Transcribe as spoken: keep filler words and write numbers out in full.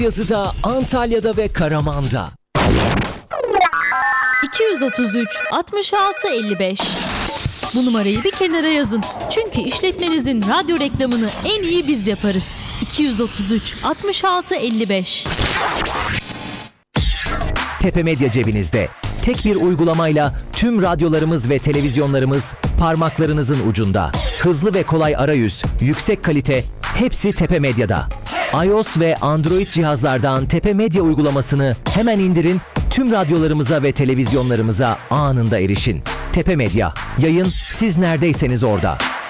Yazıda, Antalya'da ve Karaman'da. iki yüz otuz üç altmış altı elli beş. Bu numarayı bir kenara yazın. Çünkü işletmenizin radyo reklamını en iyi biz yaparız. iki yüz otuz üç altmış altı elli beş. Tepe Medya cebinizde. Tek bir uygulamayla tüm radyolarımız ve televizyonlarımız parmaklarınızın ucunda. Hızlı ve kolay arayüz, yüksek kalite, hepsi Tepe Medya'da. iOS ve Android cihazlardan Tepe Medya uygulamasını hemen indirin, tüm radyolarımıza ve televizyonlarımıza anında erişin. Tepe Medya, yayın siz neredeyseniz orada.